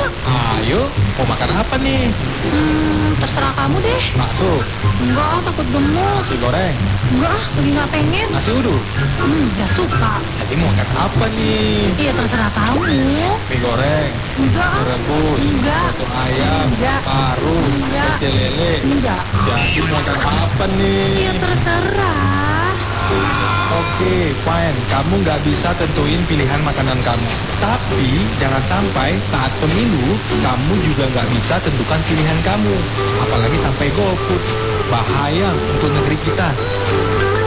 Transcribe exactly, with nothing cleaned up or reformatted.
Ayo, mau makan apa nih? Hmm, terserah kamu deh. Bakso, Enggak, ah, takut gemuk. nasi goreng, Enggak, ah, lagi nggak pengen. nasi uduk. Hmm, gak suka. Jadi mau makan apa nih? Iya, terserah kamu. Mie goreng, Enggak, mie ah. rebus, Enggak. soto ayam, Enggak. paru, Enggak. pecel lele. Enggak. Jadi mau makan apa nih? Iya, terserah. Oke, fine. Kamu nggak bisa tentuin pilihan makanan kamu. Tapi jangan sampai saat pemilu kamu juga nggak bisa tentukan pilihan kamu. Apalagi sampai golput. Bahaya untuk negeri kita.